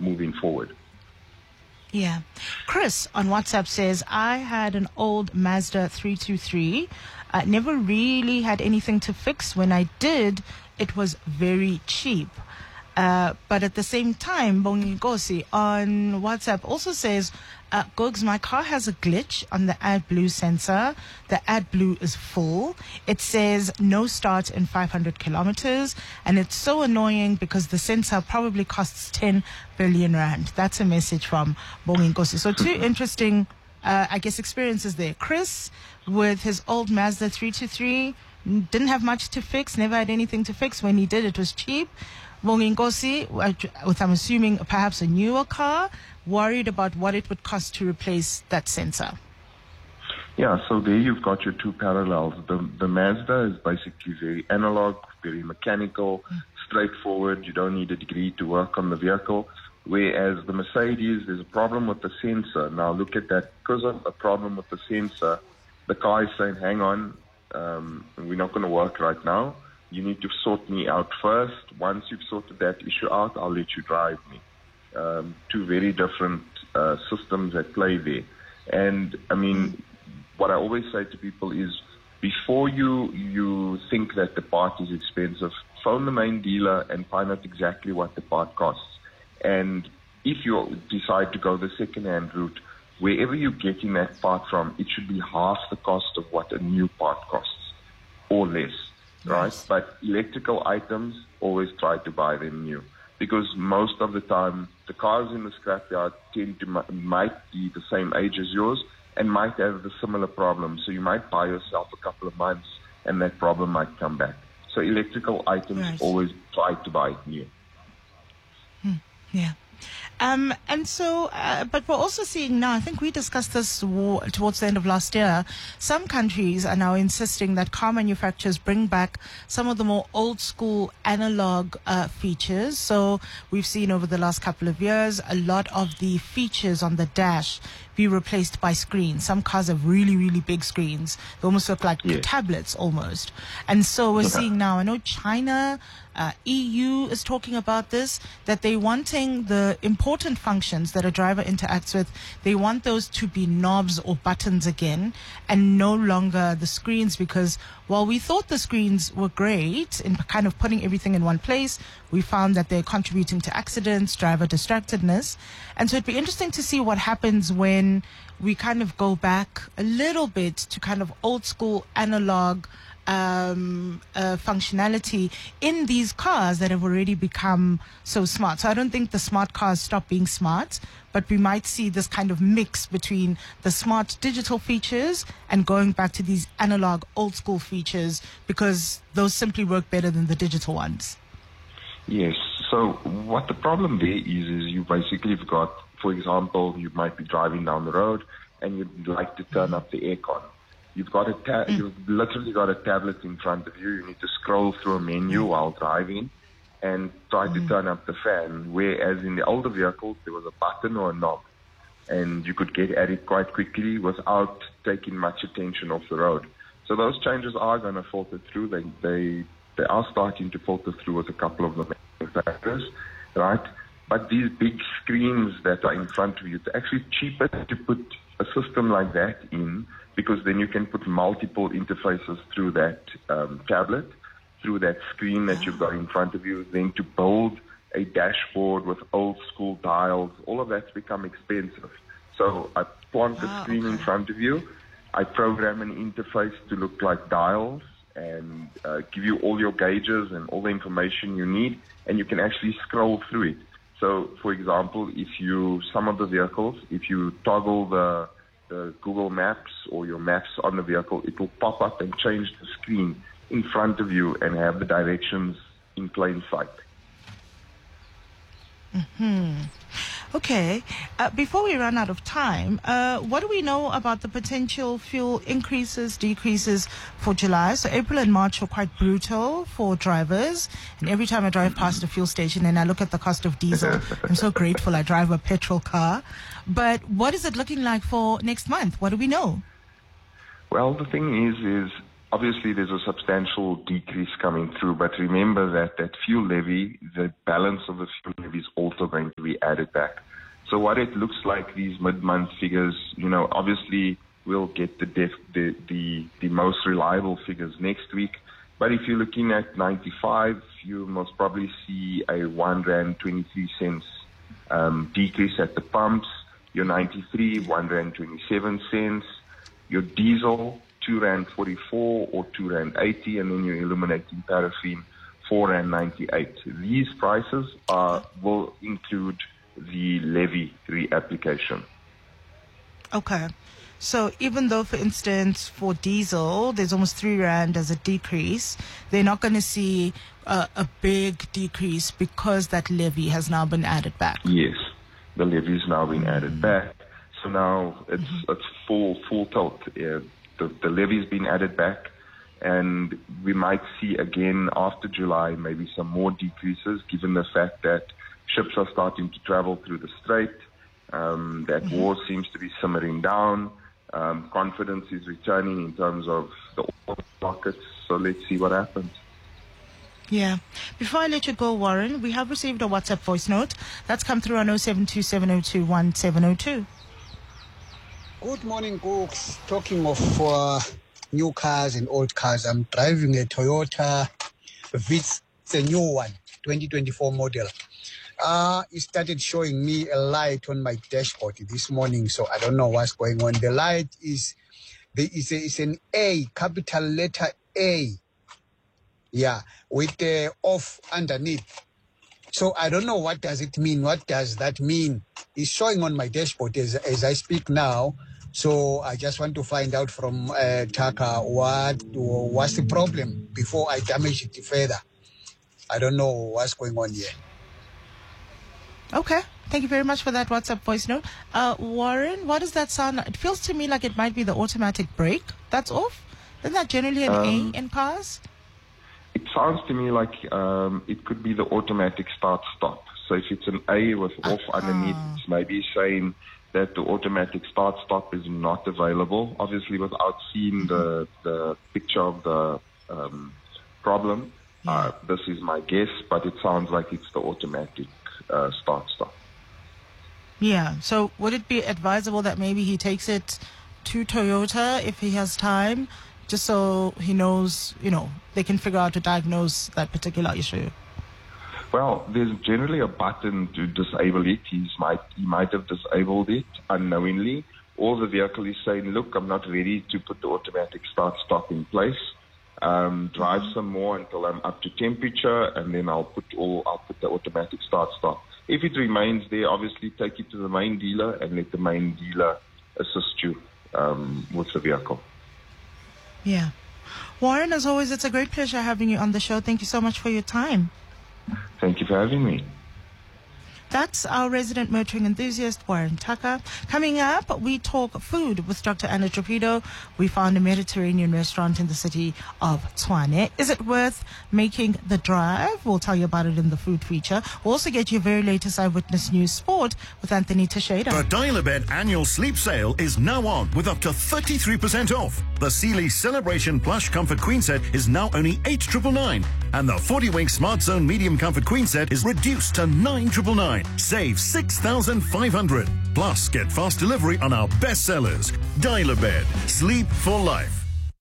moving forward. Yeah. Chris on WhatsApp says, I had an old Mazda 323. I never really had anything to fix. When I did, it was very cheap. But at the same time, Bongi Ngosi on WhatsApp also says, Gogs, my car has a glitch on the AdBlue sensor. The AdBlue is full. It says no start in 500 kilometers. And it's so annoying because the sensor probably costs 10 billion rand. That's a message from Bongi Ngosi. So two interesting, experiences there. Chris with his old Mazda 323 didn't have much to fix, never had anything to fix. When he did, it was cheap. Bongi Ngosi, with I'm assuming perhaps a newer car, worried about what it would cost to replace that sensor. Yeah, so there you've got your two parallels. The Mazda is basically very analog, very mechanical, straightforward. You don't need a degree to work on the vehicle. Whereas the Mercedes, there's a problem with the sensor. Now look at that. Because of a problem with the sensor, the car is saying, hang on, we're not going to work right now. You need to sort me out first. Once you've sorted that issue out, I'll let you drive me. Two very different systems at play there. And, I mean, what I always say to people is, before you think that the part is expensive, phone the main dealer and find out exactly what the part costs. And if you decide to go the second-hand route, wherever you're getting that part from, it should be half the cost of what a new part costs, or less. Right? Yes. But electrical items, always try to buy them new. Because most of the time, the cars in the scrapyard might be the same age as yours and might have the similar problem. So you might buy yourself a couple of months and that problem might come back. So electrical items, Right. always try to buy new. Yeah. And so, but we're also seeing now, I think we discussed this towards the end of last year, some countries are now insisting that car manufacturers bring back some of the more old school analog features. So we've seen over the last couple of years, a lot of the features on the dash be replaced by screens. Some cars have really, really big screens. They almost look like tablets almost. And so we're seeing now, I know China, EU is talking about this, that they're wanting the important functions that a driver interacts with, they want those to be knobs or buttons again and no longer the screens, because while we thought the screens were great in kind of putting everything in one place, we found that they're contributing to accidents, driver distractedness. And so it'd be interesting to see what happens when we kind of go back a little bit to kind of old school analog functionality in these cars that have already become so smart. So I don't think the smart cars stop being smart, but we might see this kind of mix between the smart digital features and going back to these analog old school features, because those simply work better than the digital ones. Yes. So what the problem there is you basically have got, for example, you might be driving down the road and you'd like to turn up the aircon. You've got you've literally got a tablet in front of you. You need to scroll through a menu while driving and try to turn up the fan. Whereas in the older vehicles, there was a button or a knob, and you could get at it quite quickly without taking much attention off the road. So those changes are going to filter through. They are starting to filter through with a couple of the manufacturers, right? But these big screens that are in front of you, it's actually cheaper to put a system like that in, because then you can put multiple interfaces through that tablet, through that screen that you've got in front of you. Then to build a dashboard with old school dials, all of that's become expensive. So I plonk a screen in front of you, I program an interface to look like dials and give you all your gauges and all the information you need, and you can actually scroll through it. So, for example, some of the vehicles, if you toggle the Google Maps or your maps on the vehicle, it will pop up and change the screen in front of you and have the directions in plain sight. Okay. Before we run out of time, what do we know about the potential fuel increases, decreases for July? So April and March were quite brutal for drivers. And every time I drive past a fuel station and I look at the cost of diesel, I'm so grateful I drive a petrol car. But what is it looking like for next month? What do we know? Well, the thing is obviously there's a substantial decrease coming through, but remember that that fuel levy, the balance of the fuel levy is also going to be added back. So what it looks like, these mid-month figures, obviously we'll get the most reliable figures next week. But if you're looking at 95, you must probably see a R1.23 decrease at the pumps. Your 93, R1.27. Your diesel, R2.44 or R2.80, and then your illuminating paraffin, R4.98. These prices will include the levy reapplication. Okay. So even though, for instance, for diesel, there's almost R3 as a decrease, they're not going to see a big decrease because that levy has now been added back. Yes, the levy has now been added back. So now it's full tilt. The levy has been added back, and we might see again after July maybe some more decreases, given the fact that ships are starting to travel through the strait. That war seems to be simmering down. Confidence is returning in terms of the oil markets. So let's see what happens. Yeah. Before I let you go, Warren, we have received a WhatsApp voice note that's come through on 0727021702. Good morning, folks. Talking of new cars and old cars, I'm driving a Toyota Vitz. It's a new one, 2024 model. It started showing me a light on my dashboard this morning, so I don't know what's going on. The light is an A, capital letter A, yeah, with the off underneath. So I don't know, what does it mean? What does that mean? It's showing on my dashboard as I speak now. So I just want to find out from Taka what's the problem before I damage it further. I don't know what's going on here. Okay. Thank you very much for that WhatsApp voice note. Warren, what does that sound like? It feels to me like it might be the automatic brake that's off. Isn't that generally an A in cars? It sounds to me like it could be the automatic start-stop. So if it's an A with off underneath, it's maybe saying that the automatic start-stop is not available. Obviously, without seeing the picture of the problem, this is my guess, but it sounds like it's the automatic start-stop. Yeah. So would it be advisable that maybe he takes it to Toyota if he has time, just so he knows, they can figure out to diagnose that particular issue? Well, there's generally a button to disable it. He might have disabled it unknowingly, or the vehicle is saying, look, I'm not ready to put the automatic start-stop in place. Drive some more until I'm up to temperature, and then I'll put the automatic start-stop. If it remains there, obviously take it to the main dealer and let the main dealer assist you with the vehicle. Yeah. Warren, as always, it's a great pleasure having you on the show. Thank you so much for your time. Thank you for having me. That's our resident motoring enthusiast, Warren Tucker. Coming up, we talk food with Dr. Anna Torpedo. We found a Mediterranean restaurant in the city of Tshwane. Is it worth making the drive? We'll tell you about it in the food feature. We'll also get your very latest Eyewitness News sport with Anthony Teixeira. The Dial-A-Bed annual sleep sale is now on with up to 33% off. The Sealy Celebration Plush Comfort Queen Set is now only $8,999. And the 40-Wink Smart Zone Medium Comfort Queen Set is reduced to $9,999. Save $6,500. Plus, get fast delivery on our best sellers. Dial-A-Bed. Sleep for life.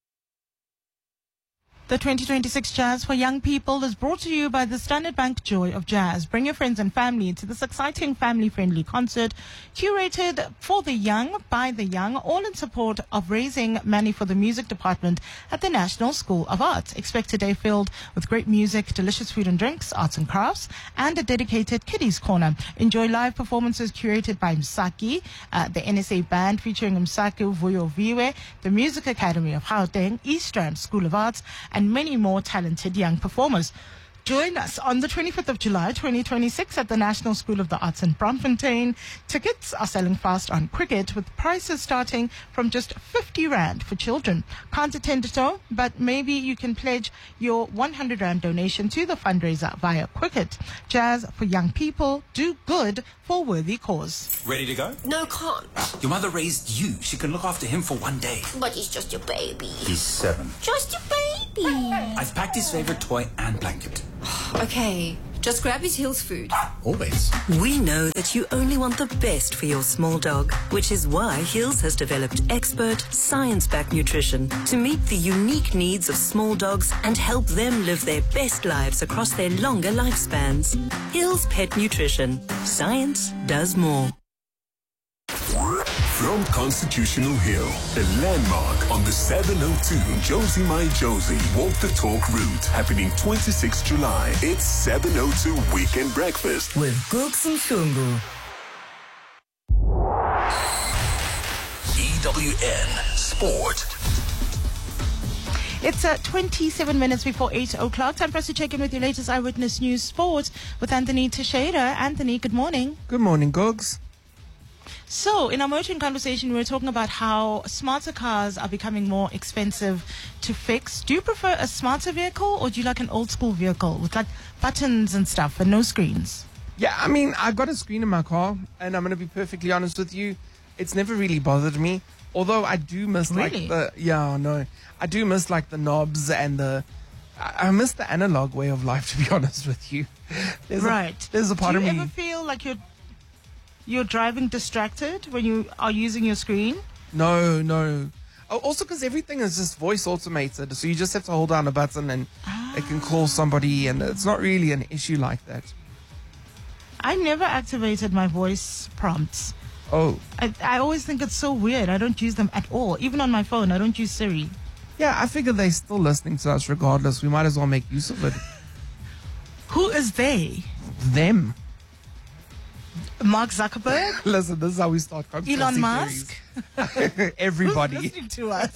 The 2026 Jazz for Young People is brought to you by the Standard Bank Joy of Jazz. Bring your friends and family to this exciting family-friendly concert curated for the young, by the young, all in support of raising money for the music department at the National School of Arts. Expect a day filled with great music, delicious food and drinks, arts and crafts, and a dedicated kiddies corner. Enjoy live performances curated by Msaki, the NSA band featuring Msaki Vuyo Viwe, the Music Academy of Gauteng, East Rand School of Arts, and many more talented young performers. Join us on the 25th of July, 2026 at the National School of the Arts in Braamfontein. Tickets are selling fast on Quicket with prices starting from just 50 Rand for children. Can't attend though, but maybe you can pledge your 100 Rand donation to the fundraiser via Quicket. Jazz for young people, do good for a worthy cause. Ready to go? No, can't. Your mother raised you. She can look after him for one day. But he's just your baby. He's 7. Just your baby. I've packed his favorite toy and blanket. Okay, just grab his Hills food. Always. We know that you only want the best for your small dog, which is why Hills has developed expert, science-backed nutrition to meet the unique needs of small dogs and help them live their best lives across their longer lifespans. Hills Pet Nutrition. Science does more. From Constitutional Hill, a landmark on the 702 Josie My Josie Walk the Talk route, happening 26 July. It's 702 Weekend Breakfast With Gooks and Sungu. EWN Sport. It's 27 minutes before 8 o'clock. Time for us to check in with your latest Eyewitness News Sport with Anthony Teixeira. Anthony, good morning. Good morning, Gogs. So, in our motoring conversation, we were talking about how smarter cars are becoming more expensive to fix. Do you prefer a smarter vehicle or do you like an old school vehicle with like buttons and stuff and no screens? Yeah, I mean, I got a screen in my car, and I'm going to be perfectly honest with you. It's never really bothered me. Although I do miss Really? I do miss like the knobs and I miss the analog way of life, to be honest with you. There's a part of me. Do you ever feel like you're driving distracted when you are using your screen? No. Oh, also, because everything is just voice automated, so you just have to hold down a button and it can call somebody, and it's not really an issue like that. I never activated my voice prompts. Oh. I always think it's so weird. I don't use them at all. Even on my phone, I don't use Siri. Yeah, I figure they're still listening to us regardless. We might as well make use of it. Who is they? Them. Mark Zuckerberg? Listen, this is how we start conspiracy Elon Musk? theories. Everybody. Who's listening to us?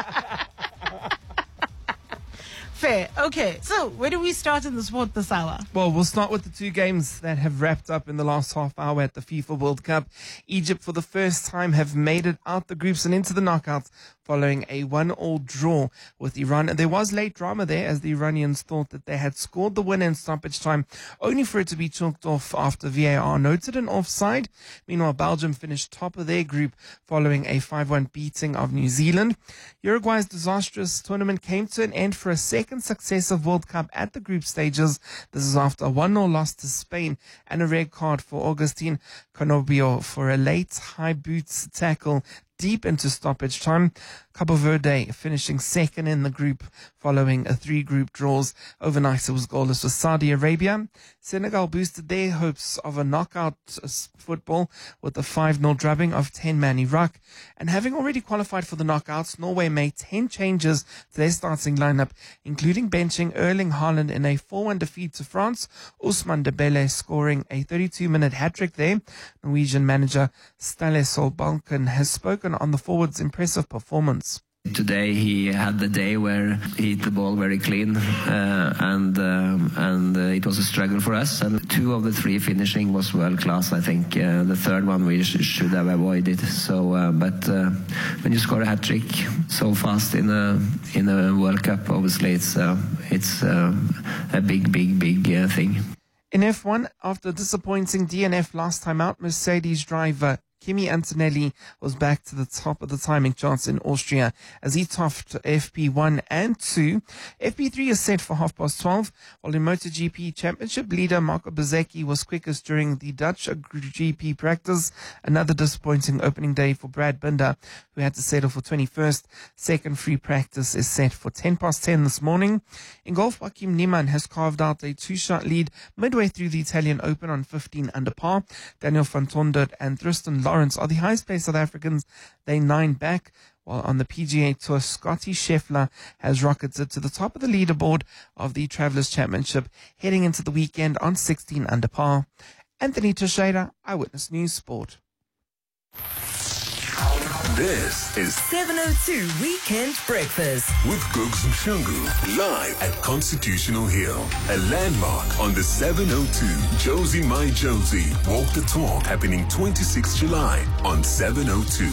Fair. Okay, so where do we start in the sport this hour? Well, we'll start with the two games that have wrapped up in the last half hour at the FIFA World Cup. Egypt, for the first time, have made it out the groups and into the knockouts following a 1-1 draw with Iran. And there was late drama there as the Iranians thought that they had scored the win in stoppage time, only for it to be chalked off after VAR noted an offside. Meanwhile, Belgium finished top of their group following a 5-1 beating of New Zealand. Uruguay's disastrous tournament came to an end for a second successive World Cup at the group stages. This is after a 1-0 loss to Spain and a red card for Augustin Conobio for a late high boots tackle deep into stoppage time. Cabo Verde finishing second in the group following a 3-group draws. Overnight it was goalless with Saudi Arabia. Senegal boosted their hopes of a knockout football with a 5-0 drubbing of 10-man Iraq. And having already qualified for the knockouts, Norway made 10 changes to their starting lineup, including benching Erling Haaland in a 4-1 defeat to France. Ousmane Dembele scoring a 32-minute hat-trick there. Norwegian manager Ståle Solbakken has spoken on the forward's impressive performance. Today he had the day where he hit the ball very clean, and it was a struggle for us. And 2 of the 3 finishing was world class. I think the third one we should have avoided. So, but when you score a hat trick so fast in a World Cup, obviously it's a big thing. In F1, after a disappointing DNF last time out, Mercedes driver Kimi Antonelli was back to the top of the timing charts in Austria as he topped FP1 and 2. FP3 is set for 12:30, while in MotoGP Championship leader Marco Bezzecchi was quickest during the Dutch GP practice. Another disappointing opening day for Brad Binder, who had to settle for 21st. Second free practice is set for 10:10 this morning. In golf, Joaquim Niemann has carved out a 2-shot lead midway through the Italian Open on 15 under par. Daniel van Tondert and Tristan Lawrence are the highest paid South Africans. They 9 back, while on the PGA Tour, Scotty Scheffler has rocketed to the top of the leaderboard of the Travelers Championship, heading into the weekend on 16 under par. Anthony Teixeira, Eyewitness News Sport. This is 702 Weekend Breakfast. with Googs Mshungu, live at Constitutional Hill, a landmark on the 702 Josie My Josie Walk the Talk, happening 26 July on 702.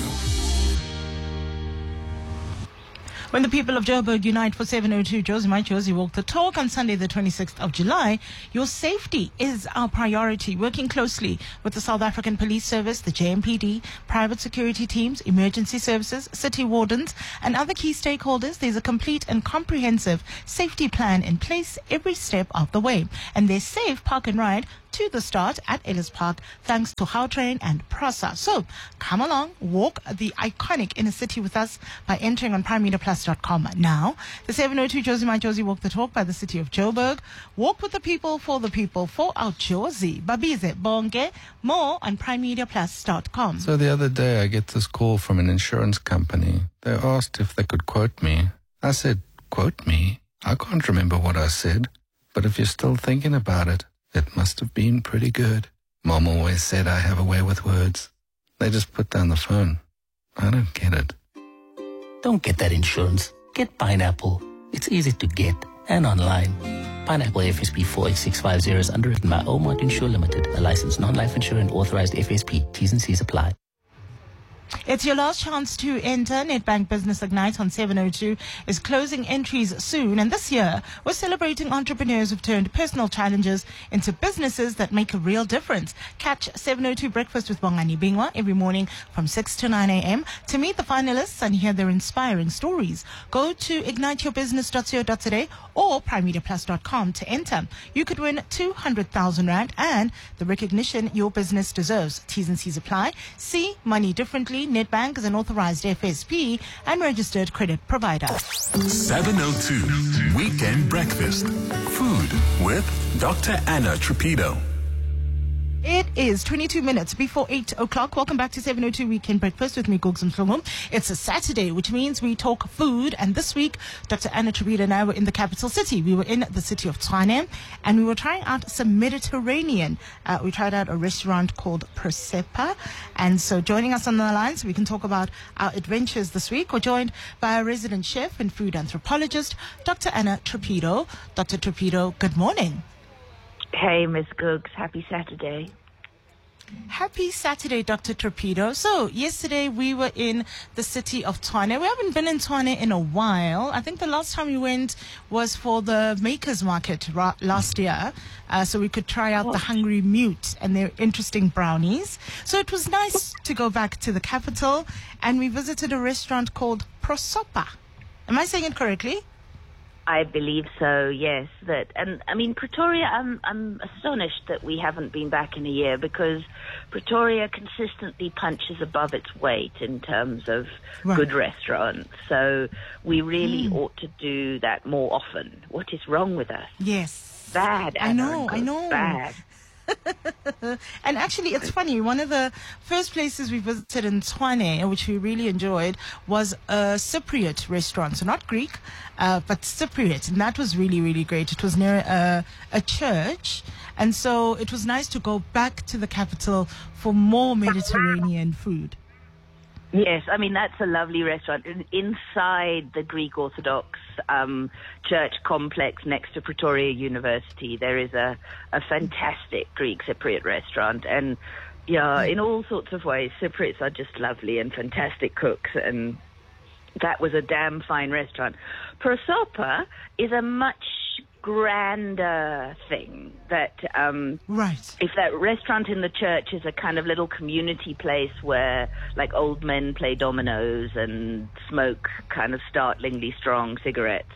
When the people of Joburg unite for 702 Josie My Josie Walk the Talk on Sunday the 26th of July, your safety is our priority. Working closely with the South African Police Service, the JMPD, private security teams, emergency services, city wardens and other key stakeholders, there's a complete and comprehensive safety plan in place every step of the way. And there's safe park and ride to the start at Ellis Park thanks to Gautrain and PRASA. So come along, walk the iconic inner city with us by entering on PrimeMediaPlus.com now. The 702 Josie My Josie Walk the Talk by the City of Joburg. Walk with the people, for our Josie. Babize Bonge. More on PrimeMediaPlus.com. So the other day I get this call from an insurance company. They asked if they could quote me. I said, quote me? I can't remember what I said. But if you're still thinking about it, it must have been pretty good. Mom always said I have a way with words. They just put down the phone. I don't get it. Don't get that insurance. Get Pineapple. It's easy to get and online. Pineapple FSP 48650 is underwritten by Omart Insure Limited, a licensed non-life insurer and authorized FSP. T's and C's apply. It's your last chance to enter. Nedbank Business Ignite on 702 is closing entries soon. And this year, we're celebrating entrepreneurs who've turned personal challenges into businesses that make a real difference. Catch 702 Breakfast with Bongani Bingwa every morning from 6 to 9 a.m. to meet the finalists and hear their inspiring stories. Go to igniteyourbusiness.co.za or PrimeMediaPlus.com to enter. You could win 200,000 Rand and the recognition your business deserves. T's and C's apply. See money differently. Nedbank is an authorized FSP and registered credit provider. 702 Weekend Breakfast. Food with Dr. Anna Trapido. It is 22 minutes before 8 o'clock. Welcome back to 702 Weekend Breakfast with me, Googs Mhlungu. It's a Saturday, which means we talk food. And this week, Dr. Anna Trapido and I were in the capital city. We were in the city of Tshwane, and we were trying out some Mediterranean. We tried out a restaurant called Prosepa. And so joining us on the line so we can talk about our adventures this week, we're joined by a resident chef and food anthropologist, Dr. Anna Trapido. Dr. Trapido, good morning. Hey, Miss Googs. Happy Saturday. Happy Saturday, Dr. Trapido. So, yesterday we were in the city of Tshwane. We haven't been in Tshwane in a while. I think the last time we went was for the Makers Market last year. So we could try out the Hungry Mute and their interesting brownies. So it was nice to go back to the capital, and we visited a restaurant called Prosopa. Am I saying it correctly? I believe so, yes. And I mean, Pretoria, I'm astonished that we haven't been back in a year, because Pretoria consistently punches above its weight in terms of good restaurants. So we really ought to do that more often. What is wrong with us? Yes. Bad. I know. Bad. And actually, it's funny. One of the first places we visited in Tshwane, which we really enjoyed, was a Cypriot restaurant. So not Greek, but Cypriot. And that was really, really great. It was near a church. And so it was nice to go back to the capital for more Mediterranean food. Yes, I mean, that's a lovely restaurant. Inside the Greek Orthodox church complex next to Pretoria University, there is a fantastic Greek Cypriot restaurant. And, yeah, in all sorts of ways, Cypriots are just lovely and fantastic cooks. And that was a damn fine restaurant. Prosopa is a much grander thing that if that restaurant in the church is a kind of little community place where like old men play dominoes and smoke kind of startlingly strong cigarettes,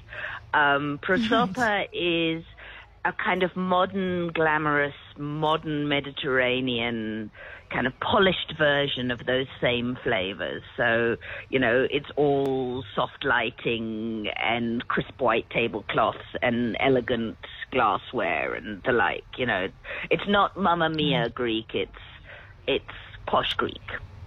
Prosopa is a kind of modern, glamorous, modern Mediterranean kind of polished version of those same flavors. So, you know, it's all soft lighting and crisp white tablecloths and elegant glassware and the like. You know, it's not Mamma Mia Greek, it's posh Greek.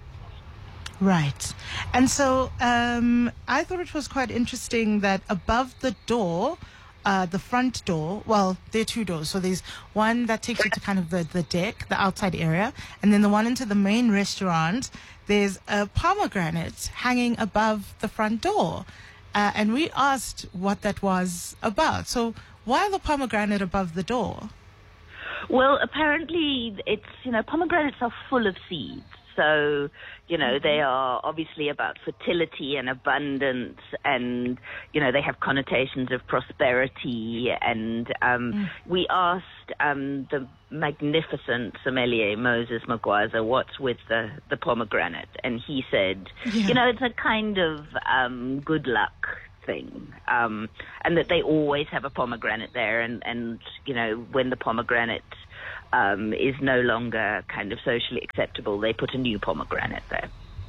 Right. And so I thought it was quite interesting that above the door the front door. Well, there are two doors. So there's one that takes you to kind of the deck, the outside area, and then the one into the main restaurant. There's a pomegranate hanging above the front door. And we asked what that was about. So why the pomegranate above the door? Well, apparently it's, pomegranates are full of seeds. So, they are obviously about fertility and abundance, and, they have connotations of prosperity. And we asked the magnificent sommelier Moses Magwaza what's with the pomegranate, and he said, it's a kind of good luck thing, and that they always have a pomegranate there, and when the pomegranate is no longer kind of socially acceptable, they put a new pomegranate there.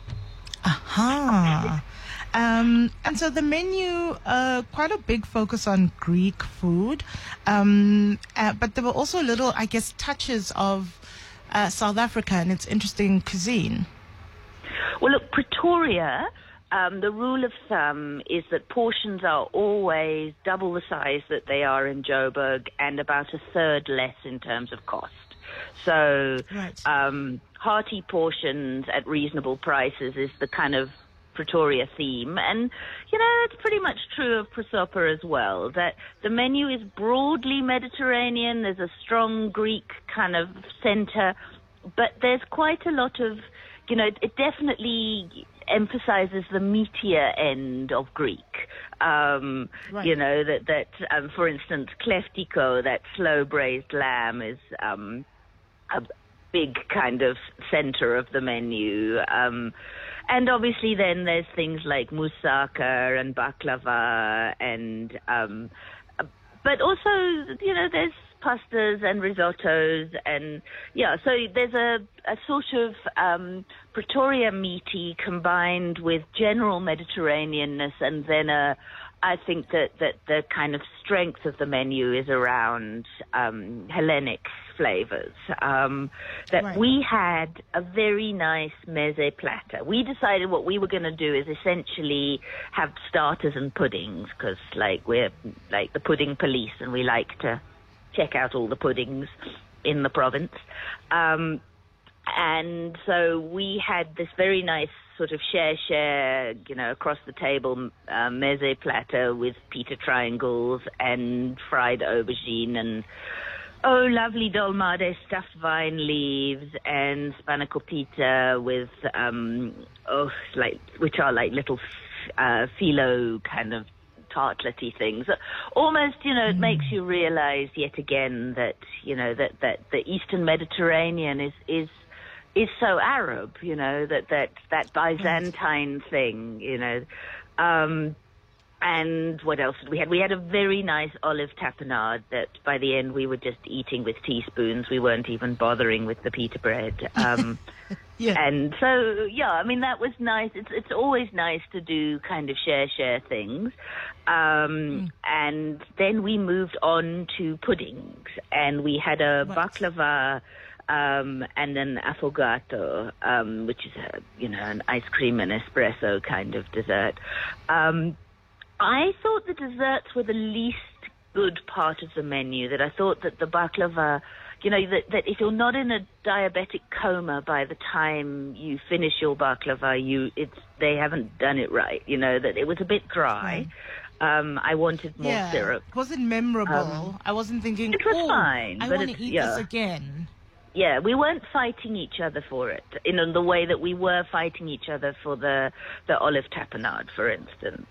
Aha. And so the menu, quite a big focus on Greek food, but there were also little, I guess, touches of South Africa and its interesting cuisine. Well, look, Pretoria, the rule of thumb is that portions are always double the size that they are in Joburg and about a third less in terms of cost. So hearty portions at reasonable prices is the kind of Pretoria theme. And, it's pretty much true of Prosopper as well, that the menu is broadly Mediterranean. There's a strong Greek kind of center, but there's quite a lot of, it definitely emphasizes the meatier end of Greek. That for instance, kleftiko, that slow braised lamb, is a big kind of center of the menu. And obviously then there's things like moussaka and baklava, and but also, there's pastas and risottos, and so there's a sort of Pretoria meaty combined with general Mediterraneanness, and then I think that the kind of strength of the menu is around Hellenic flavors. We had a very nice meze platter. We decided what we were going to do is essentially have starters and puddings, because we're like the pudding police, and we like to check out all the puddings in the province. And so we had this very nice sort of share, across the table meze platter with pita triangles and fried aubergine and lovely dolmade stuffed vine leaves and spanakopita with which are like little phyllo kind of tartletty things. Almost, it makes you realize yet again that that the Eastern Mediterranean is so Arab, that Byzantine thing, and what else did we have? We had a very nice olive tapenade that by the end we were just eating with teaspoons. We weren't even bothering with the pita bread. And so, that was nice. It's always nice to do kind of share things. And then we moved on to puddings, and we had a baklava, and an affogato, which is an ice cream and espresso kind of dessert. I thought the desserts were the least good part of the menu. That I thought that the baklava, that if you're not in a diabetic coma by the time you finish your baklava, they haven't done it right. That it was a bit dry. I wanted more syrup. It wasn't memorable. I wasn't thinking, it was fine, I but want to eat this again. Yeah, we weren't fighting each other for it in the way that we were fighting each other for the olive tapenade, for instance.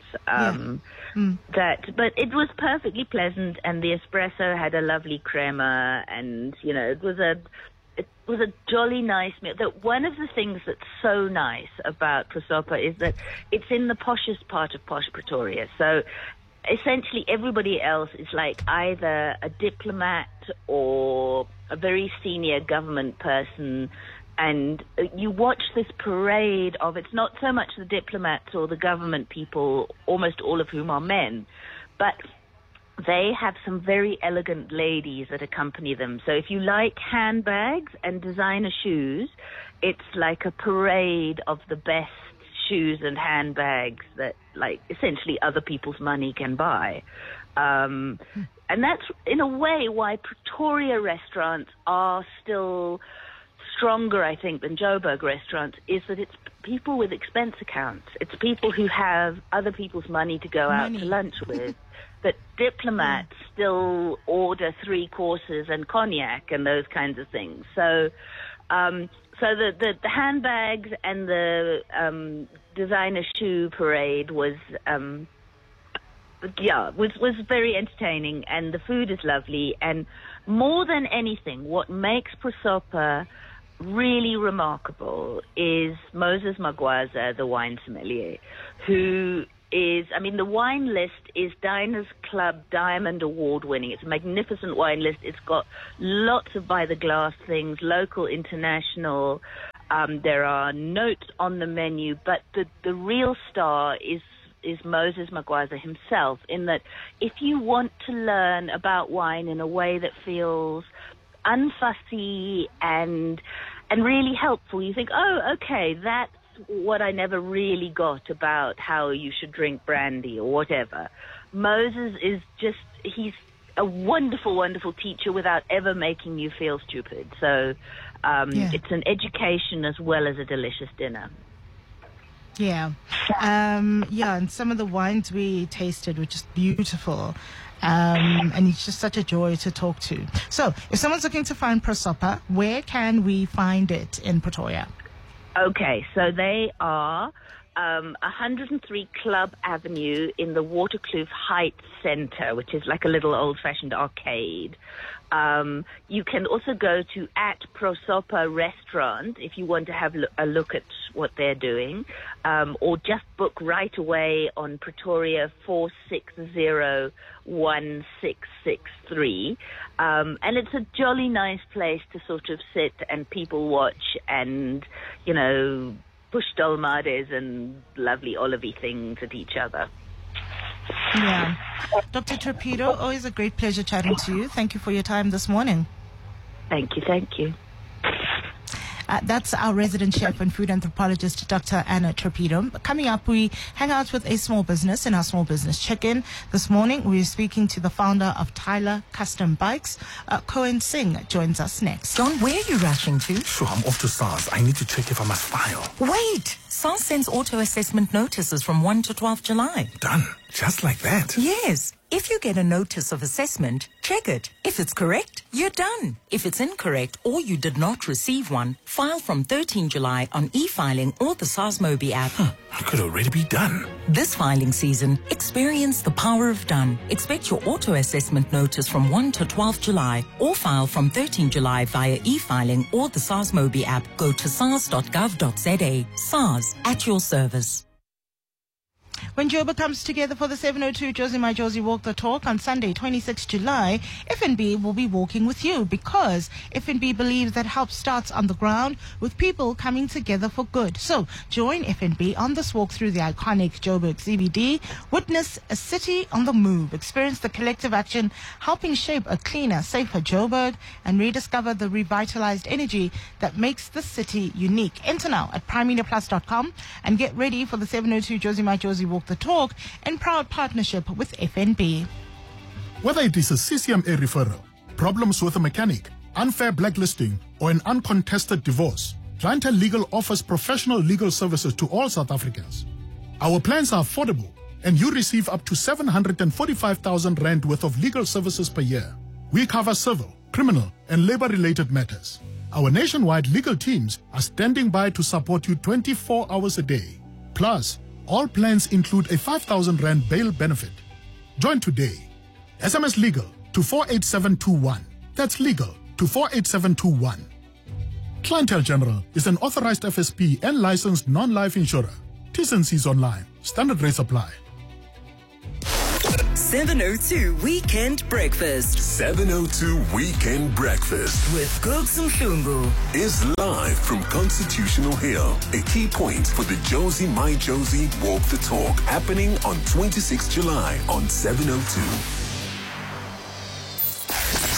But it was perfectly pleasant, and the espresso had a lovely crema, and it was a jolly nice meal. That one of the things that's so nice about Prosopper is that it's in the poshest part of posh Pretoria. So essentially everybody else is like either a diplomat or a very senior government person, and you watch this parade of, it's not so much the diplomats or the government people, almost all of whom are men, but they have some very elegant ladies that accompany them. So if you like handbags and designer shoes, it's like a parade of the best shoes and handbags that like essentially other people's money can buy. And that's in a way why Pretoria restaurants are still stronger, I think, than Joburg restaurants, is that it's people with expense accounts. It's people who have other people's money to go out to lunch with. That diplomats still order 3 courses and cognac and those kinds of things. So the handbags and the designer shoe parade was very entertaining, and the food is lovely. And more than anything, what makes Prosopa really remarkable is Moses Magwaza, the wine sommelier, who is, I mean, the wine list is Diners Club Diamond Award winning. It's a magnificent wine list. It's got lots of by the glass things, local, international. There are notes on the menu, but the real star is Moses Magwaza himself, in that if you want to learn about wine in a way that feels unfussy and really helpful, you think, oh, okay, that's what I never really got about how you should drink brandy or whatever. Moses is just, he's a wonderful, wonderful teacher without ever making you feel stupid. So it's an education as well as a delicious dinner. Yeah. And some of the wines we tasted were just beautiful. And it's just such a joy to talk to. So if someone's looking to find Prosopa, where can we find it in Pretoria? Okay, so they are 103 Club Avenue in the Waterkloof Heights Centre, which is like a little old-fashioned arcade. You can also go to @Prosopa Restaurant if you want to have a look at what they're doing, or just book right away on Pretoria 4601663. And it's a jolly nice place to sort of sit and people watch and, you know, push dolmades and lovely olivey things at each other. Yeah. Dr. Trapido, always a great pleasure chatting to you. Thank you for your time this morning. Thank you. That's our resident chef and food anthropologist, Dr. Anna Trapido. Coming up, we hang out with a small business in our small business check-in. This morning, we're speaking to the founder of Tyler Custom Bikes. Cohen Singh joins us next. John, where are you rushing to? Sure, I'm off to SARS. I need to check if I must file. Wait! SARS sends auto-assessment notices from 1 to 12 July. Done. Just like that? Yes. If you get a notice of assessment, check it. If it's correct, you're done. If it's incorrect or you did not receive one, file from 13 July on e-filing or the SARS Mobi app. I could already be done. This filing season, experience the power of done. Expect your auto-assessment notice from 1 to 12 July or file from 13 July via e-filing or the SARS Mobi app. Go to sars.gov.za. SARS, at your service. When Joburg comes together for the 702 Josie My Josie Walk the Talk on Sunday, 26 July, FNB will be walking with you because FNB believes that help starts on the ground with people coming together for good. So join FNB on this walk through the iconic Joburg CBD. Witness a city on the move. Experience the collective action helping shape a cleaner, safer Joburg and rediscover the revitalized energy that makes the city unique. Enter now at primemediaplus.com and get ready for the 702 Josie My Josie Walk the Talk in proud partnership with FNB. Whether it is a CCMA referral, problems with a mechanic, unfair blacklisting, or an uncontested divorce, Clientele Legal offers professional legal services to all South Africans. Our plans are affordable, and you receive up to 745,000 rand worth of legal services per year. We cover civil, criminal, and labor-related matters. Our nationwide legal teams are standing by to support you 24 hours a day. Plus, all plans include a 5,000 rand bail benefit. Join today. SMS LEGAL to 48721. That's legal to 48721. Clientele General is an authorized FSP and licensed non-life insurer. T's and C's online. Standard rates apply. 702 Weekend Breakfast. 702 Weekend Breakfast with Cooks and Shungu is live from Constitutional Hill. A key point for the Josie My Josie Walk the Talk happening on 26 July on 702.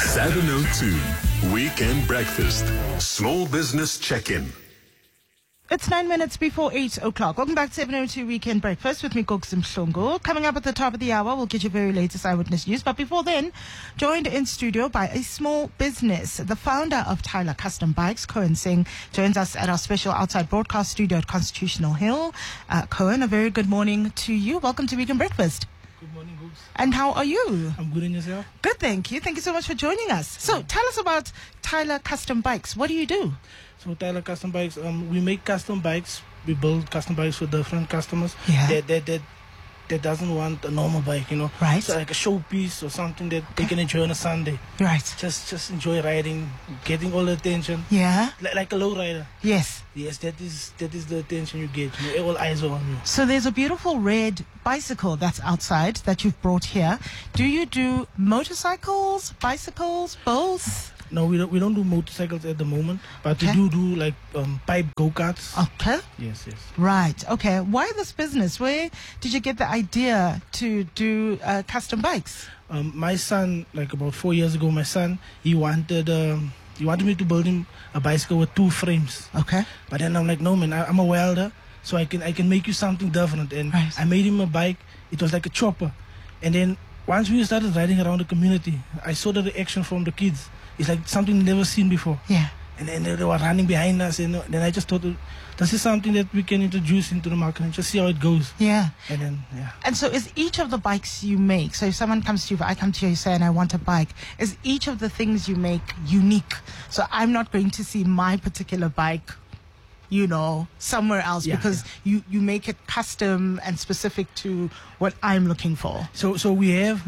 702 Weekend Breakfast. Small Business Check-in. It's 9 minutes before 8 o'clock. Welcome back to 702 Weekend Breakfast with me, Cooks Mhlungu. Coming up at the top of the hour, we'll get you very latest eyewitness news. But before then, joined in studio by a small business. The founder of Tyler Custom Bikes, Cohen Singh, joins us at our special outside broadcast studio at Constitutional Hill. Cohen, a very good morning to you. Welcome to Weekend Breakfast. Good morning, Googs. And how are you? I'm good, and yourself? Good, thank you. Thank you so much for joining us. So tell us about Tyler Custom Bikes. What do you do? So Tyler Custom Bikes, we make custom bikes. We build custom bikes for different customers. Yeah. That doesn't want a normal bike, you know. Right. So like a showpiece or something that they can enjoy on a Sunday. Right. Just enjoy riding, getting all the attention. Yeah. Like a low rider. Yes. Yes, that is the attention you get. You know, all eyes are on you. So there's a beautiful red bicycle that's outside that you've brought here. Do you do motorcycles, bicycles, both? No, we don't do motorcycles at the moment, but we do like pipe go-karts. Okay. Yes. Right. Okay. Why this business? Where did you get the idea to do custom bikes? My son, like about 4 years ago, he wanted me to build him a bicycle with 2 frames. Okay. But then I'm like, no man, I'm a welder, so I can make you something different. And I made him a bike. It was like a chopper. And then once we started riding around the community, I saw the reaction from the kids. It's like something never seen before. Yeah. And then they were running behind us, and then I just thought, this is something that we can introduce into the market and just see how it goes. Yeah. And then, yeah. And so is each of the bikes you make, so if someone comes to you, if I come to you and say, and I want a bike, is each of the things you make unique? So I'm not going to see my particular bike, you know, somewhere else, because you make it custom and specific to what I'm looking for. So we have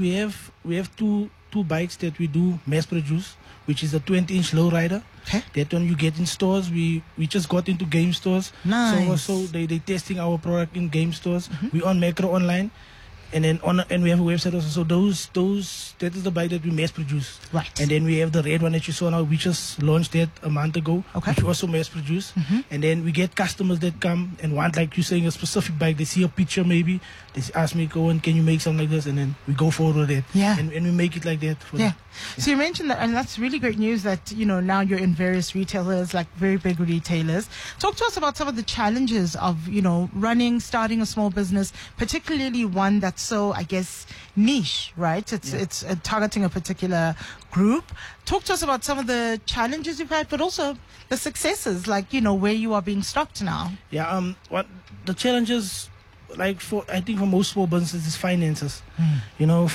two bikes that we do mass produce, which is a 20-inch lowrider. Okay. That one you get in stores. We just got into game stores. Nice. So they testing our product in game stores. We on Macro online, and then and we have a website also. So that is the bike that we mass produce. Right. And then we have the red one that you saw now. We just launched that a month ago. Okay. Which we also mass produce. And then we get customers that come and want, like you saying, a specific bike. They see a picture maybe. They ask me, Cohen, can you make something like this? And then we go forward with it. Yeah. And we make it like that for them. So you mentioned that, and that's really great news that, you know, now you're in various retailers, like very big retailers. Talk to us about some of the challenges of, you know, starting a small business, particularly one that's so, I guess, niche, right? It's targeting a particular group. Talk to us about some of the challenges you've had, but also the successes, like, you know, where you are being stocked now. Yeah, what the challenges, like I think for most small businesses, is finances. You know,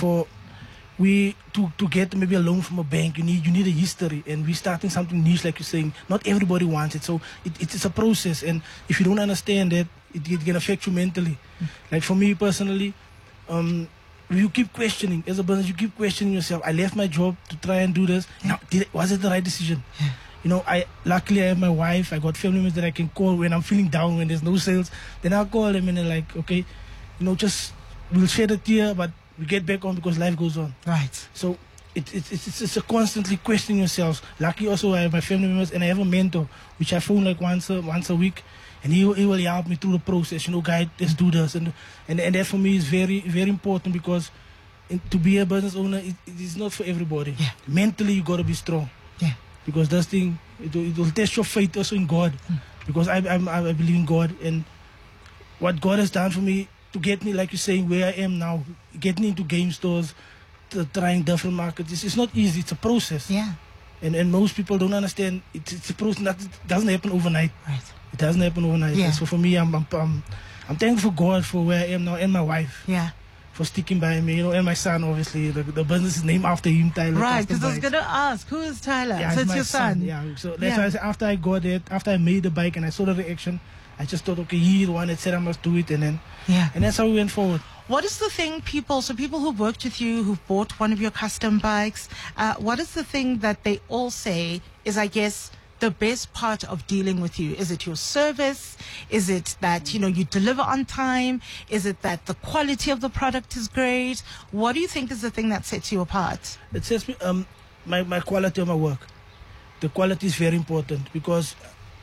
to get maybe a loan from a bank, you need a history, and we're starting something niche, like you're saying. Not everybody wants it, so it's a process, and if you don't understand that, it can affect you mentally. Like for me personally, you keep questioning as a business. You keep questioning yourself. I left my job to try and do this. Now, was it the right decision? You know, luckily I have my wife. I got family members that I can call when I'm feeling down, when there's no sales. Then I'll call them and they're like, okay, you know, just we'll shed a tear, but we get back on because life goes on. Right. So it's a constantly questioning yourselves. Lucky also I have my family members, and I have a mentor which I phone like once a week, and he will help me through the process. You know, guide, let's do this, and that for me is very, very important, because to be a business owner, it is not for everybody. Yeah. Mentally you gotta be strong. Yeah. Because this thing, it will test your faith also in God. Because I believe in God, and what God has done for me to get me, like you're saying, where I am now, getting into game stores, trying different markets. It's not easy. It's a process. Yeah. And most people don't understand. It's a process that doesn't happen overnight. Right. It doesn't happen overnight. Yeah. And so for me, I'm thankful for God for where I am now, and my wife. Yeah. For sticking by me, you know, and my son, obviously. The business is named after him, Tyler. Right, because I was going to ask, who is Tyler? Yeah, so it's my your son. Yeah, so that's why I said, after I got it, after I made the bike and I saw the reaction, I just thought, okay, he the one that said I must do it, and that's how we went forward. What is the thing people who've worked with you, who've bought one of your custom bikes, what is the thing that they all say is, I guess, the best part of dealing with you? Is it your service? Is it that, you know, you deliver on time? Is it that the quality of the product is great? What do you think is the thing that sets you apart? It sets me, my quality of my work. The quality is very important, because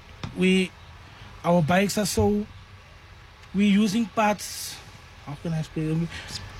our bikes are so, we're using parts, how can I explain?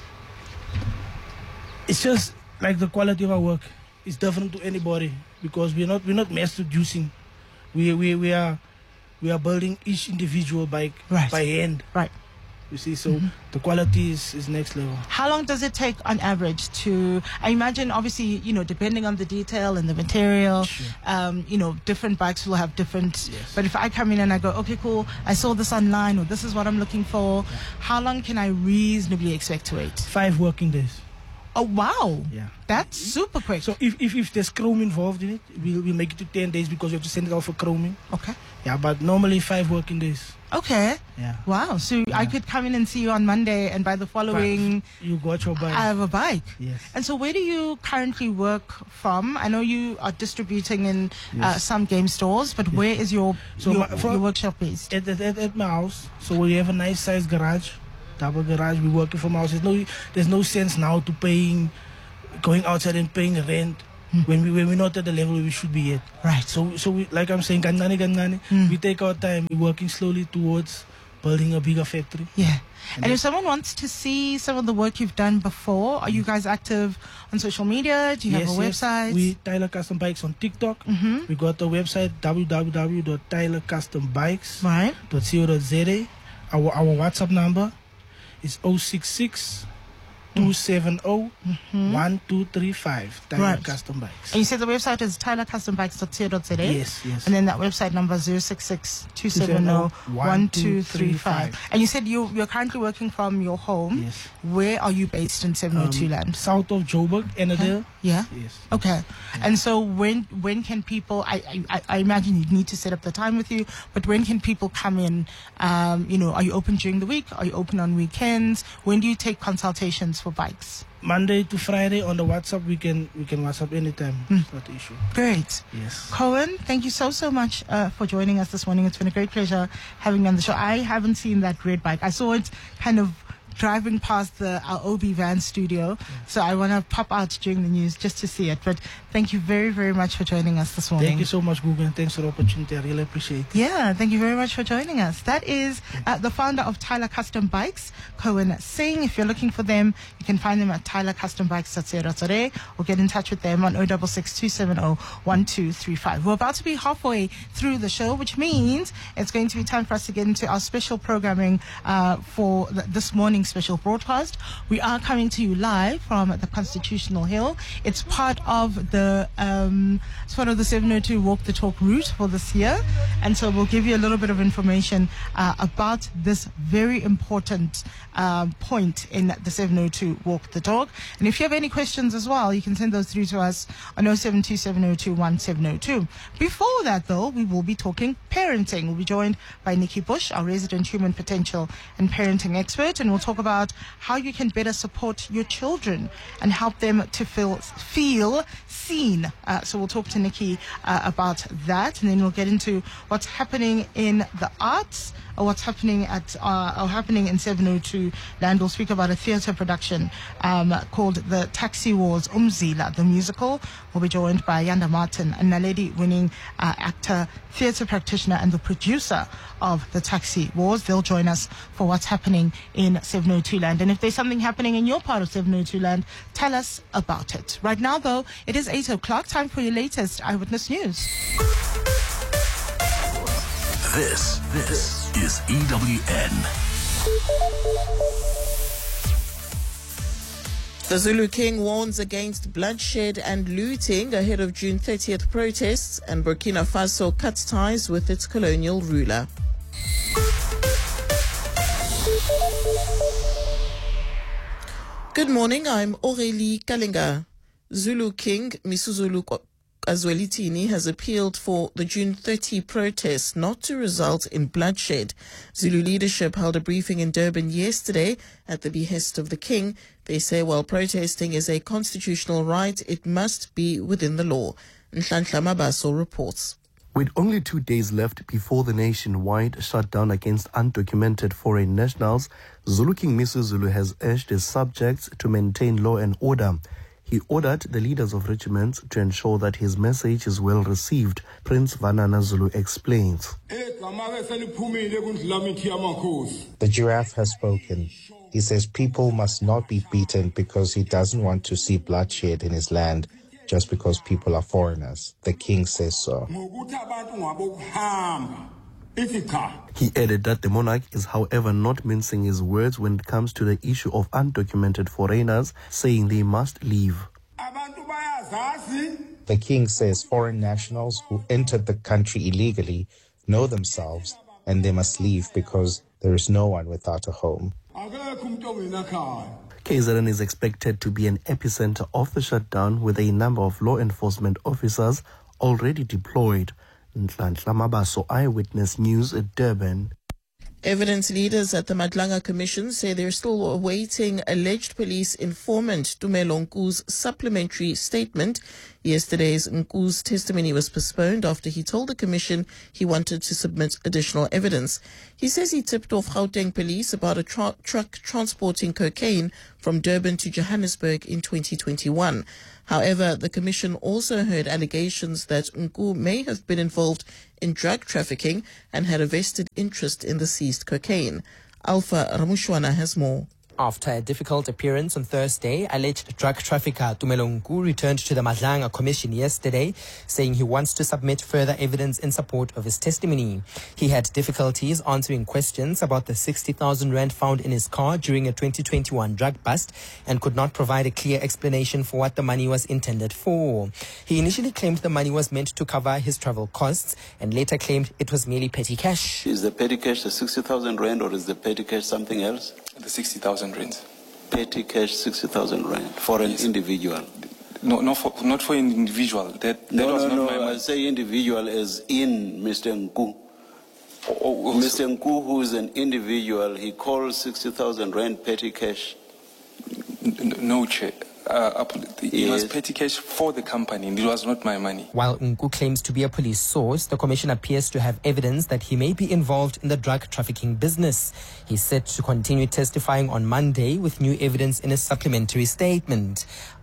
It's just like the quality of our work is different to anybody, because we're not mass producing. We are we are building each individual bike Right. by hand. Right. You see, so the quality is next level. How long does it take on average to, I imagine obviously, depending on the detail and the material, different bikes will have different, but if I come in and I go, okay, cool, I saw this online or this is what I'm looking for, how long can I reasonably expect to wait? 5 working days. Oh, wow. Yeah. That's super quick. So if there's chrome involved in it, we'll make it to 10 days because we have to send it out for chroming. Okay. Yeah, but normally 5 working days. Okay. Yeah. Wow. So I could come in and see you on Monday, and by the following, you got your bike. I have a bike. Yes. And so where do you currently work from? I know you are distributing in some game stores, but where is your workshop based? At my house. So we have a nice size garage, double garage. We working from house. There's no sense now to going outside and paying rent. When we're not at the level we should be at. Right. So we, like I'm saying, ganani, we take our time. We're working slowly towards building a bigger factory. Yeah. And if someone wants to see some of the work you've done before, are you guys active on social media? Do you have a website? We Tyler Custom Bikes on TikTok. We got a website, www.tylercustombikes.co.za. Our WhatsApp number is 066 270-1235. Tyler Custom Bikes. And you said the website is tylercustombikes.co.za? Yes. And then that website number is 066-270-1235. And you said you're currently working from your home. Yes. Where are you based in 702 land? South of Joburg, Ennerdale. Yeah? Yes. Okay. And so when can people, I imagine you'd need to set up the time with you, but when can people come in? Are you open during the week? Are you open on weekends? When do you take consultations for bikes? Monday to Friday on the WhatsApp. We can WhatsApp anytime. It's not the issue. Great. Yes. Cohen, thank you so much for joining us this morning. It's been a great pleasure having you on the show. I haven't seen that red bike. I saw it kind of driving past our OB van studio, so I want to pop out during the news just to see it. But thank you very, very much for joining us this morning. Thank you so much, Google, and thanks for the opportunity. I really appreciate it. Yeah, thank you very much for joining us. That is the founder of Tyler Custom Bikes, Cohen Singh. If you're looking for them, you can find them at tylercustombikes.co.za or get in touch with them on 066-270-1235. We're about to be halfway through the show, which means it's going to be time for us to get into our special programming for this morning's special broadcast. We are coming to you live from the Constitutional Hill. It's part of the 702 Walk the Talk route for this year, and so we'll give you a little bit of information about this very important point in the 702 Walk the Talk. And if you have any questions as well, you can send those through to us on 072-702-1702. Before that, though, we will be talking parenting. We'll be joined by Nikki Bush, our resident human potential and parenting expert, and we'll talk about how you can better support your children and help them to feel seen. So we'll talk to Nikki about that, and then we'll get into what's happening in the arts, or what's happening in 702 land. We'll speak about a theatre production called The Taxi Wars Umzila, the musical. We'll be joined by Yanda Martin, a Naledi winning actor, theatre practitioner, and the producer of The Taxi Wars. They'll join us for what's happening in 702 land. And if there's something happening in your part of 702 land, tell us about it. Right now, though, it is 8 o'clock. Time for your latest Eyewitness News. This is EWN. The Zulu King warns against bloodshed and looting ahead of June 30th protests, and Burkina Faso cuts ties with its colonial ruler. Good morning, I'm Aurélie Kalinga. Zulu King Misuzulu Azwelithini has appealed for the June 30 protests not to result in bloodshed. Zulu leadership held a briefing in Durban yesterday at the behest of the king. They say while protesting is a constitutional right, it must be within the law. Nhlanhla Mabaso reports. With only 2 days left before the nationwide shutdown against undocumented foreign nationals, Zulu King Misuzulu has urged his subjects to maintain law and order. He ordered the leaders of regiments to ensure that his message is well received. Prince Vanana Zulu explains. The giraffe has spoken. He says people must not be beaten because he doesn't want to see bloodshed in his land just because people are foreigners. The king says so. He added that the monarch is, however, not mincing his words when it comes to the issue of undocumented foreigners, saying they must leave. The king says foreign nationals who entered the country illegally know themselves and they must leave because there is no one without a home. KZN is expected to be an epicenter of the shutdown, with a number of law enforcement officers already deployed. Nhlanhla Mabaso, Eyewitness News at Durban. Evidence leaders at the Madlanga Commission say they're still awaiting alleged police informant Tumelo Nku's supplementary statement. Yesterday's Nku's testimony was postponed after he told the commission he wanted to submit additional evidence. He says he tipped off Gauteng police about a truck transporting cocaine from Durban to Johannesburg in 2021. However, the commission also heard allegations that Nku may have been involved in drug trafficking and had a vested interest in the seized cocaine. Alpha Ramushwana has more. After a difficult appearance on Thursday, alleged drug trafficker Tumelo Nku returned to the Madlanga Commission yesterday, saying he wants to submit further evidence in support of his testimony. He had difficulties answering questions about the 60,000 rand found in his car during a 2021 drug bust and could not provide a clear explanation for what the money was intended for. He initially claimed the money was meant to cover his travel costs and later claimed it was merely petty cash. Is the petty cash the 60,000 rand or is the petty cash something else? The 60,000 rand. Petty cash 60,000 rand for an individual. No, not for an individual. That was not my money. I say individual as in Mr. Nku. Mr. Nku, who is an individual, he calls 60,000 rand petty cash. No, Chair. It was petty cash for the company, and it was not my money. While Nku claims to be a police source, the commission appears to have evidence that he may be involved in the drug trafficking business. He's set to continue testifying on Monday with new evidence in a supplementary statement.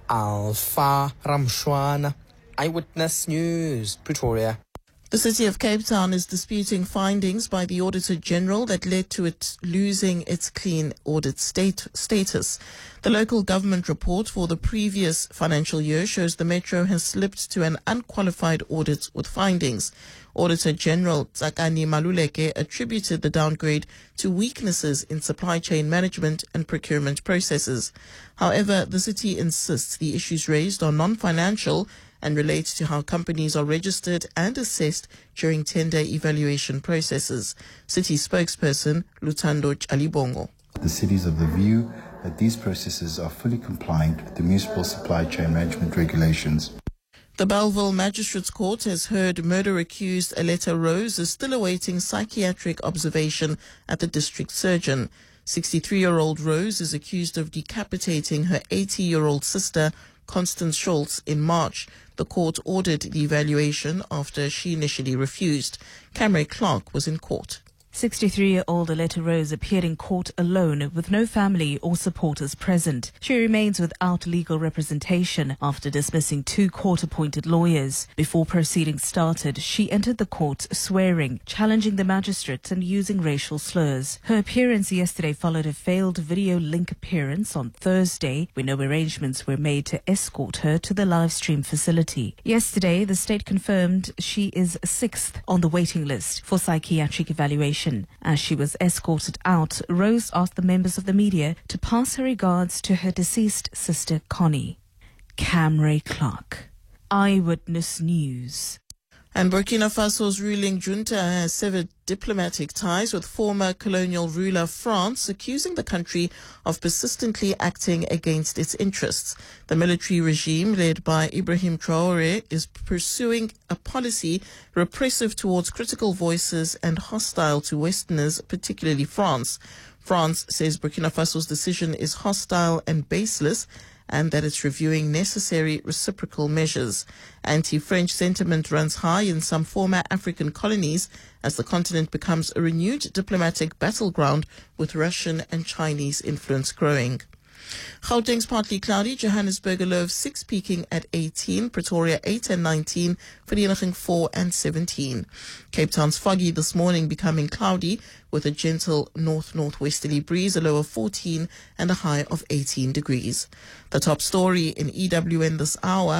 Alpha Ramshwana, Eyewitness News, Pretoria. The City of Cape Town is disputing findings by the Auditor General that led to it losing its clean audit status. The local government report for the previous financial year shows the Metro has slipped to an unqualified audit with findings. Auditor General Tsakani Maluleke attributed the downgrade to weaknesses in supply chain management and procurement processes. However, the city insists the issues raised are non-financial and relates to how companies are registered and assessed during tender evaluation processes. City spokesperson Lutando Chalibongo. The city is of the view that these processes are fully compliant with the municipal supply chain management regulations. The Bellville Magistrates Court has heard murder accused Aletta Rose is still awaiting psychiatric observation at the district surgeon. 63-year-old Rose is accused of decapitating her 80-year-old sister, Constance Schultz, in March. The court ordered the evaluation after she initially refused. Camry Clark was in court. 63-year-old Aletta Rose appeared in court alone with no family or supporters present. She remains without legal representation after dismissing 2 court-appointed lawyers. Before proceedings started, she entered the court swearing, challenging the magistrates and using racial slurs. Her appearance yesterday followed a failed video link appearance on Thursday, when no arrangements were made to escort her to the live stream facility. Yesterday, the state confirmed she is 6th on the waiting list for psychiatric evaluation. As she was escorted out, Rose asked the members of the media to pass her regards to her deceased sister Connie. Camry Clark, Eyewitness News. And Burkina Faso's ruling junta has severed diplomatic ties with former colonial ruler France, accusing the country of persistently acting against its interests. The military regime, led by Ibrahim Traoré, is pursuing a policy repressive towards critical voices and hostile to Westerners, particularly France. France says Burkina Faso's decision is hostile and baseless, and that it's reviewing necessary reciprocal measures. Anti-French sentiment runs high in some former African colonies as the continent becomes a renewed diplomatic battleground with Russian and Chinese influence growing. Gauteng's partly cloudy, Johannesburg a low of 6, peaking at 18, Pretoria 8 and 19, Vereeniging 4 and 17. Cape Town's foggy this morning, becoming cloudy with a gentle north-northwesterly breeze, a low of 14 and a high of 18 degrees. The top story in EWN this hour: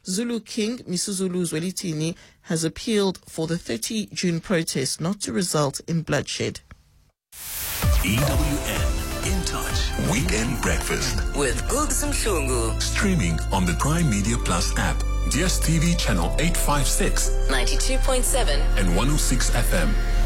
Zulu King Misuzulu Zwelithini has appealed for the 30 June protest not to result in bloodshed. EWN In Touch Weekend Breakfast With Gugzum Shungu. streaming on the Prime Media Plus app, DSTV channel 856 92.7 and 106 FM.